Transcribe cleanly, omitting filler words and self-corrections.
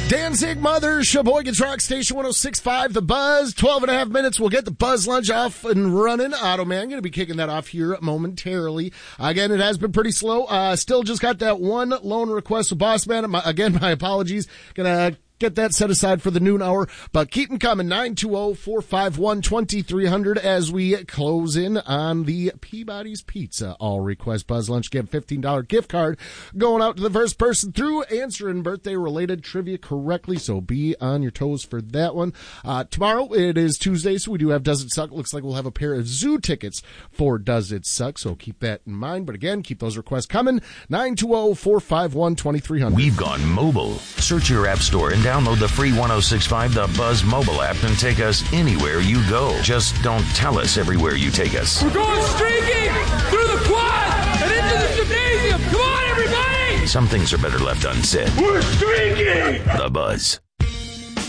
Danzig Mother, Sheboygan's Rock Station 106.5, The Buzz. 12 and a half minutes. We'll get the Buzz Lunch off and running. Otto Man, going to be kicking that off here momentarily. Again, it has been pretty slow. Still just got that one loan request with Boss Man. My apologies. Gonna get that set aside for the noon hour, but keep them coming. 920-451-2300 as we close in on the Peabody's Pizza all request Buzz Lunch. Get a $15 gift card going out to the first person through answering birthday related trivia correctly, so be on your toes for that one. Tomorrow it is Tuesday, so we do have Does It Suck. Looks like we'll have a pair of zoo tickets for Does It Suck, so keep that in mind. But again, keep those requests coming. 920-451-2300. We've gone mobile. Search your app store and download the free 106.5 The Buzz mobile app and take us anywhere you go. Just don't tell us everywhere you take us. We're going streaking through the quad and into the gymnasium. Come on, everybody! Some things are better left unsaid. We're streaking! The Buzz.